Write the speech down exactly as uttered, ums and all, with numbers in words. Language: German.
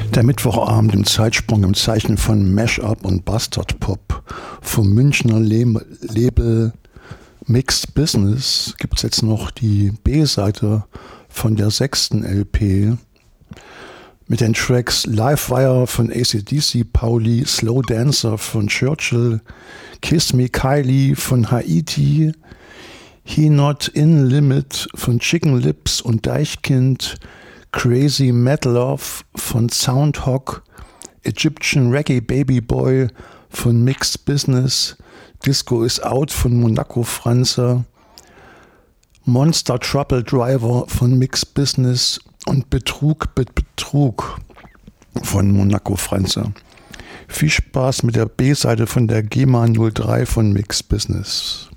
Der Mittwochabend im Zeitsprung im Zeichen von Mashup und Bastard Pop vom Münchner Le- Label Mixed Business gibt es jetzt noch die B-Seite von der sechsten L P mit den Tracks Livewire von A C D C Pauli, Slow Dancer von Churchill, Kiss Me Kylie von Haiti, He Not In Limit von Chicken Lips und Deichkind, Crazy Mad Love von Soundhawk, Egyptian Reggae Baby Boy von Mixed Business, Disco is Out von Monaco Franzer, Monster Trouble Driver von Mixed Business und Betrug mit Betrug von Monaco Franzer. Viel Spaß mit der B-Seite von der GEMA null drei von Mixed Business.